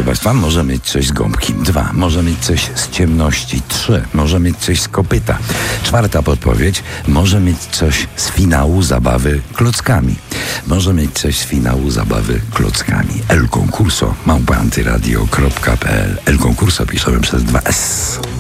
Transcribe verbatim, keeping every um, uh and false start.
proszę Państwa, może mieć coś z gąbki. Dwa, może mieć coś z ciemności. Trzy, może mieć coś z kopyta. Czwarta podpowiedź, może mieć coś z finału zabawy klockami. Może mieć coś z finału zabawy klockami. El Concurso, małpa antyradio kropka pe el. El Concurso piszemy przez dwa S.